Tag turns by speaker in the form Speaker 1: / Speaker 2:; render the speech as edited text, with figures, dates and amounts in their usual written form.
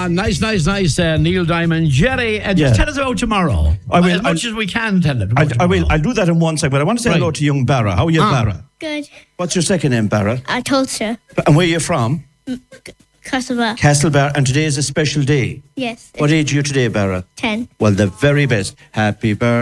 Speaker 1: Nice. Neil Diamond. Jerry, just tell us about tomorrow.
Speaker 2: I will.
Speaker 1: As much as we can tell it.
Speaker 2: I will. I'll do that in 1 second. But I want to say hello to young Barra. How are you, Barra?
Speaker 3: Good.
Speaker 2: What's your second name, Barra?
Speaker 3: Tulsa.
Speaker 2: And where are you from?
Speaker 3: Castlebar.
Speaker 2: Castlebar. And today is a special day.
Speaker 3: Yes.
Speaker 2: What age are you today, Barra?
Speaker 3: 10.
Speaker 2: Well, the very best. Happy birthday.